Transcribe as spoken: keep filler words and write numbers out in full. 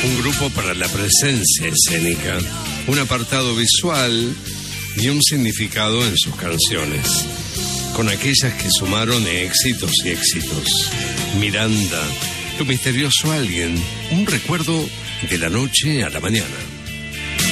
Un grupo para la presencia escénica, un apartado visual y un significado en sus canciones, con aquellas que sumaron éxitos y éxitos. Miranda, Tu misterioso alguien, un recuerdo de la noche a la mañana.